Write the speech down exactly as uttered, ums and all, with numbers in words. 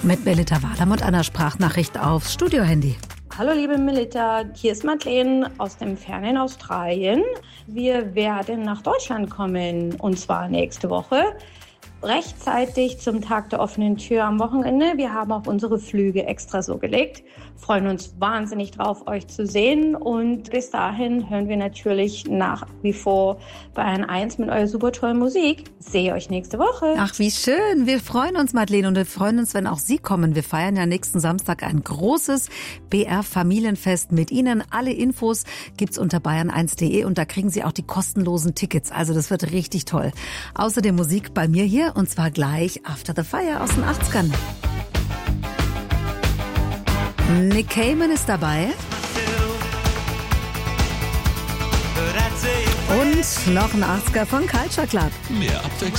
Mit Melita Wadam einer Sprachnachricht aufs Studiohandy. Hallo liebe Melita, hier ist Madeleine aus dem fernen Australien. Wir werden nach Deutschland kommen und zwar nächste Woche. Rechtzeitig zum Tag der offenen Tür am Wochenende. Wir haben auch unsere Flüge extra so gelegt. Freuen uns wahnsinnig drauf, euch zu sehen. Und bis dahin hören wir natürlich nach wie vor Bayern eins mit eurer super tollen Musik. Sehe euch nächste Woche. Ach, wie schön. Wir freuen uns, Madeleine, und wir freuen uns, wenn auch Sie kommen. Wir feiern ja nächsten Samstag ein großes B R-Familienfest mit Ihnen. Alle Infos gibt's unter bayern eins punkt de und da kriegen Sie auch die kostenlosen Tickets. Also das wird richtig toll. Außerdem Musik bei mir hier. Und zwar gleich After the Fire aus den achtzigern. Nick Cayman ist dabei. Und noch ein achtziger von Culture Club. Mehr Abwechslung.